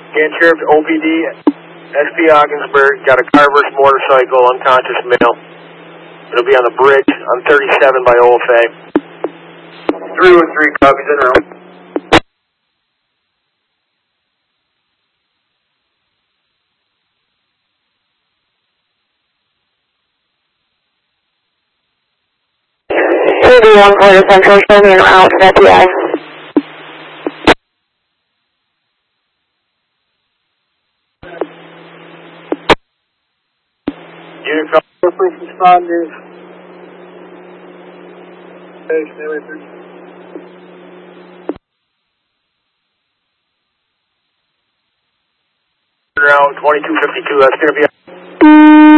Again, Sheriff OPD, SP Ogdensburg, got a car versus motorcycle, unconscious male. It'll be on the bridge on 37 by OFA. 313 copies in room. One quarter central, show me an out for FBI. Unit call for first responders. Around 2252, that's going to be